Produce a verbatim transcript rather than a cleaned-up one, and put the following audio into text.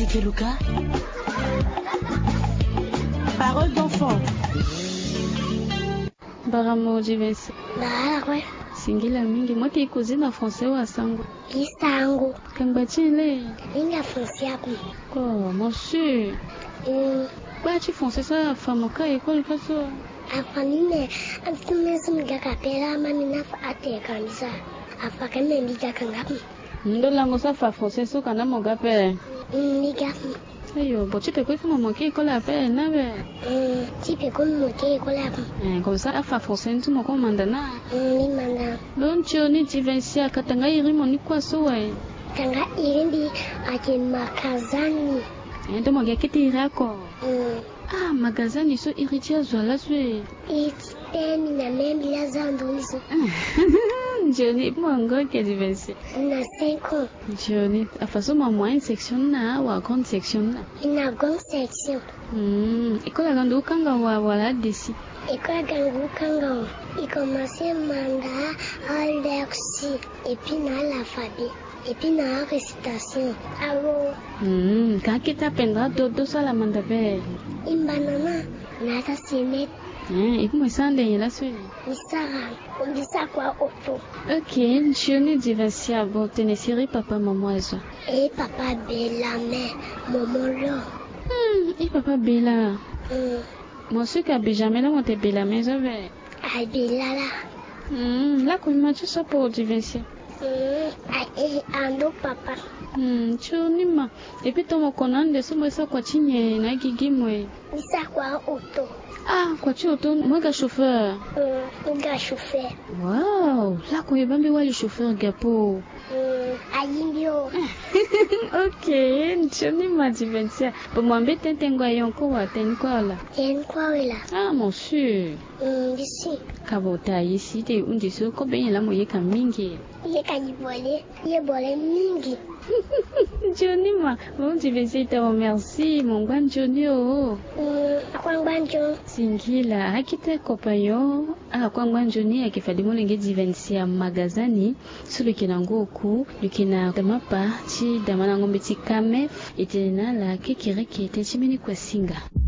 Didi Luka. Parole d'enfant. Baramo Jivensi. Bah ouais. Singila mingi moi qui cousine en français ou à sango. Isango. Kambachile. Inga français ako. Oh monsieur. Mm. Bah tu français ça femme ka école ka so. Afanine antume sumga kapela mamina fa ate kanisa. Afakane ndiga kangapi. Ndo lango ça fa français so kana moga pe. Ndiga. Ayo, bon tu peux quoi comme moquer école à pe na be. Mm, tu peux comme moquer école à. Eh comme ça fa français tu mo mandana. Ni manda. Don choni Jivensi katanga iri moni kwa so we. Kanga irindi ake makazani. Ndo moga kiti rako. Mm. Ah, magazani so iritia zola swe. It's ten na membi la zandoniso. Johnny, mongo ke Jivensi. Na cinq ans. Johnny, a façon ma moyenne section na ou grande section na. Na grande section. Hmm, ikola gandu kanga wa wala desi. Ikola gandu kanga. Il commençait manda à l'exi et puis na l'alphabet. Et puis na la récitation. Allo. Hmm, quand kita pendra dodo sala manda be. Imbanana na ta sinet. Eh, ipo mesande yela swe. Nisara, on dit ça quoi auto. Ok, Johnny Jivensi a bon tenir papa maman eso. Et papa Bella mais maman là. Hmm, et papa Bella. Hmm. Moi ce que Benjamin là monte Bella mais j'avais. Ah Bella là. Hmm, là comment tu ça pour Jivensi? Hmm, ah et ando papa. Hmm, Johnny ma. Et puis ton konande so mo ça quoi chinye na gigi moi. Nisa quoi auto. Ah, quoi tu auto moi ga chauffeur. Hmm, ga chauffeur. Wow, là quoi y bambi wa le chauffeur gapo. Hmm, ayimbio. Ok, Johnny ma Jivensi. Bon moi mbete tengo yonko wa ten quoi là. Yen quoi là? Ah monsieur. Hmm, ici. Kabota ici te undi so ko ben la moye ka mingi. Ye kanibole, ye bole mingi. Johnny ma, bon Jivensi te remercie mon grand Johnny oh. Hmm, akwangbanjo. Singila hakite kopayo ah kwangwa Johnny akifadi molenge Jivensi ya magazani sulu kinango ku lukina tamapa chi damana ngombe tikame itenala kekireke te chimini kwa singa.